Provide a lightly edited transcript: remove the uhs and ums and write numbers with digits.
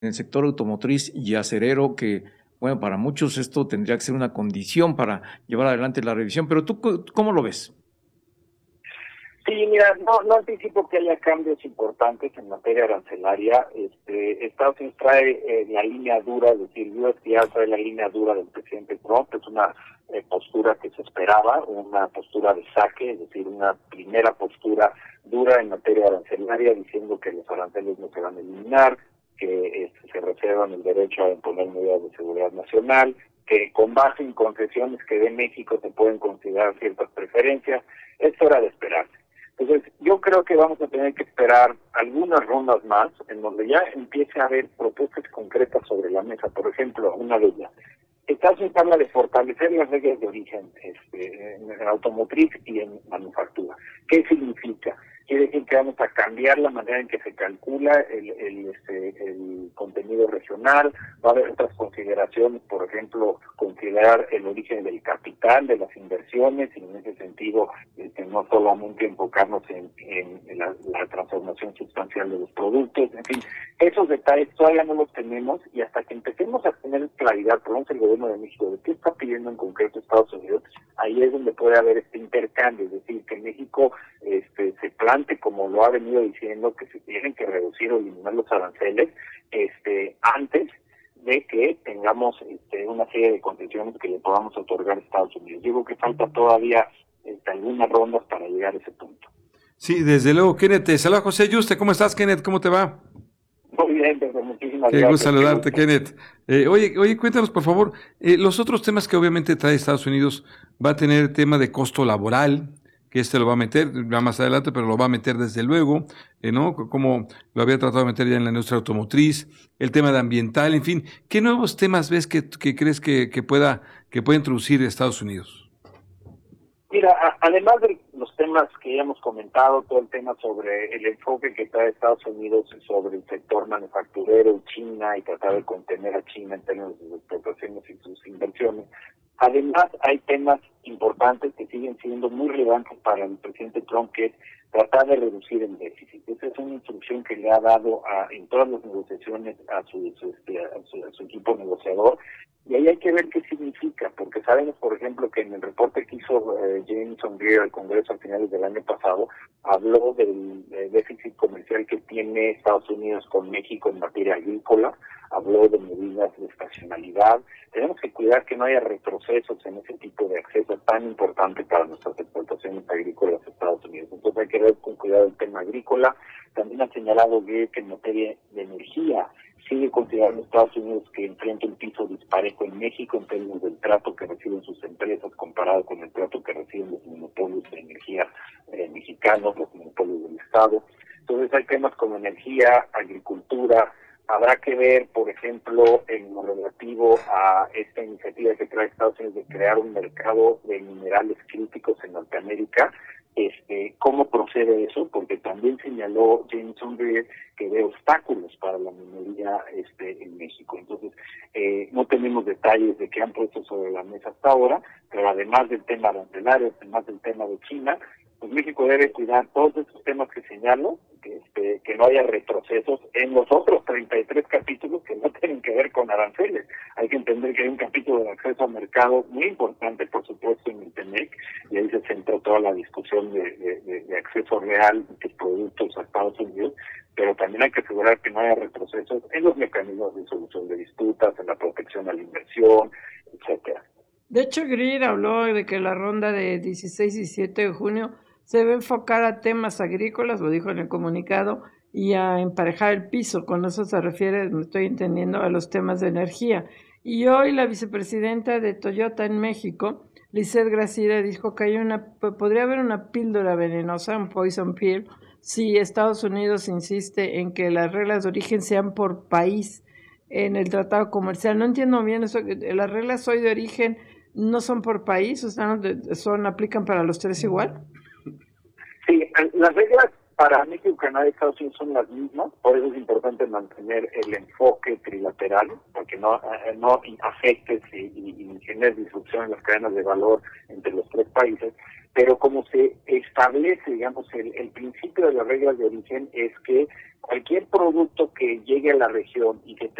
el sector automotriz y acerero, que, bueno, para muchos esto tendría que ser una condición para llevar adelante la revisión, pero ¿tú cómo lo ves? Sí, mira, no anticipo que haya cambios importantes en materia arancelaria. Estados Unidos trae la línea dura, es decir, USDA trae la línea dura del presidente Trump. Es una postura que se esperaba, una postura de saque, es decir, una primera postura dura en materia arancelaria, diciendo que los aranceles no se van a eliminar, que se reservan el derecho a imponer medidas de seguridad nacional, que con base en concesiones que dé México se pueden considerar ciertas preferencias. Es hora de esperarse. Entonces, yo creo que vamos a tener que esperar algunas rondas más en donde ya empiece a haber propuestas concretas sobre la mesa. Por ejemplo, una de ellas. Estados Unidos habla de fortalecer las reglas de origen en automotriz y en manufactura. ¿Qué significa? Quiere decir que vamos a cambiar la manera en que se calcula el contenido regional. Va a haber otras consideraciones, por ejemplo, considerar el origen del capital, de las inversiones, y en ese sentido no solamente enfocarnos en la transformación sustancial de los productos. En fin, esos detalles todavía no los tenemos, y hasta que empecemos a tener claridad, por ejemplo, el gobierno de México, de qué está pidiendo en concreto Estados Unidos, ahí es donde puede haber este intercambio, es decir, que México se plante, como lo ha venido diciendo, que se tienen que reducir o eliminar los aranceles antes de que tengamos una serie de concesiones que le podamos otorgar a Estados Unidos. Yo creo que falta todavía algunas rondas para llegar a ese punto. Sí, desde luego, Kenneth. Saludos, José Yuste. ¿Cómo estás, Kenneth? ¿Cómo te va? Muy bien, pero muchísimas Qué gracias. gusto saludarte, Kenneth. Oye, cuéntanos, por favor, los otros temas que obviamente trae Estados Unidos. Va a tener el tema de costo laboral, que lo va a meter, va más adelante, pero lo va a meter desde luego, ¿no? Como lo había tratado de meter ya en la industria automotriz, el tema de ambiental, en fin. ¿Qué nuevos temas ves que crees que pueda introducir Estados Unidos? Mira, además de los temas que ya hemos comentado, todo el tema sobre el enfoque que trae Estados Unidos sobre el sector manufacturero, China, y tratar de contener a China en términos de sus exportaciones y sus inversiones. Además, hay temas importantes que siguen siendo muy relevantes para el presidente Trump, que es tratar de reducir el déficit. Esa es una instrucción que le ha dado en todas las negociaciones a su equipo negociador. Y ahí hay que ver qué significa, porque sabemos, por ejemplo, que en el reporte que hizo Jameson Greer al Congreso a finales del año pasado, habló del déficit comercial que tiene Estados Unidos con México en materia agrícola, habló de medidas de estacionalidad. Tenemos que cuidar que no haya retrocesos en ese tipo de acceso tan importante para nuestras exportaciones agrícolas a Estados Unidos. Entonces hay que ver con cuidado el tema agrícola. También ha señalado Greer que en materia de energía sigue considerando Estados Unidos que enfrenta un piso disparejo en México en términos del trato que reciben sus empresas comparado con el trato que reciben los monopolios de energía mexicanos, los monopolios del Estado. Entonces hay temas como energía, agricultura. Habrá que ver, por ejemplo, en lo relativo a esta iniciativa que trae Estados Unidos de crear un mercado de minerales críticos en Norteamérica, cómo procede eso, porque también señaló Jameson Greer que ve obstáculos para la minería en México. Entonces, no tenemos detalles de qué han puesto sobre la mesa hasta ahora, pero además del tema arancelario, además del tema de China, pues México debe cuidar todos esos temas que señalo, que no haya retrocesos en los otros 33 capítulos que no tienen que ver con aranceles. Hay que entender que hay un capítulo de acceso al mercado muy importante, por supuesto, en el TEMEC, y ahí se centró toda la discusión de acceso real de productos a Estados Unidos, pero también hay que asegurar que no haya retrocesos en los mecanismos de solución de disputas, en la protección a la inversión, etcétera. De hecho, Greer habló de que la ronda de 16 y 17 de junio se debe enfocar a temas agrícolas, lo dijo en el comunicado, y a emparejar el piso. Con eso se refiere, me estoy entendiendo, a los temas de energía. Y hoy la vicepresidenta de Toyota en México, Lizeth Gracida, dijo que podría haber una píldora venenosa, un poison pill, si Estados Unidos insiste en que las reglas de origen sean por país en el tratado comercial. No entiendo bien eso, las reglas hoy de origen no son por país, o sea, aplican para los tres igual. Sí, las reglas para México, Canadá y Estados Unidos son las mismas, por eso es importante mantener el enfoque trilateral, para que no afecte y genere disrupción en las cadenas de valor entre los tres países, pero como se establece, digamos, el principio de las reglas de origen es que cualquier producto que llegue a la región y que